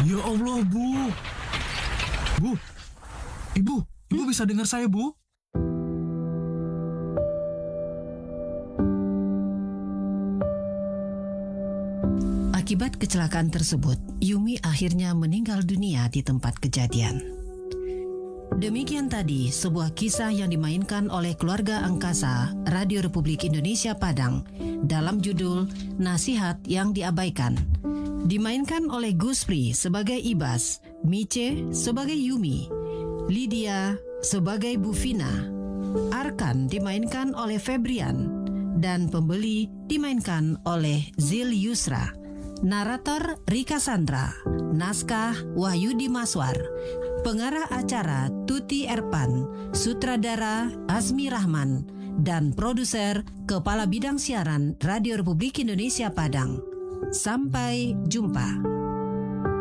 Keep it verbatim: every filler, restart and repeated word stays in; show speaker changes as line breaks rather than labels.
Ya Allah, Bu. Bu, Ibu, Ibu bisa dengar saya, Bu?
Akibat kecelakaan tersebut, Yumi akhirnya meninggal dunia di tempat kejadian. Demikian tadi sebuah kisah yang dimainkan oleh keluarga angkasa Radio Republik Indonesia Padang dalam judul Nasihat yang Diabaikan. Dimainkan oleh Guspri sebagai Ibas, Mice sebagai Yumi, Lydia sebagai Bu Vina, Arkan dimainkan oleh Febrian, dan pembeli dimainkan oleh Zil Yusra. Narator Rika Sandra, naskah Wahyudi Maswar, pengarah acara Tuti Erpan, sutradara Azmi Rahman, dan produser Kepala Bidang Siaran Radio Republik Indonesia Padang. Sampai jumpa.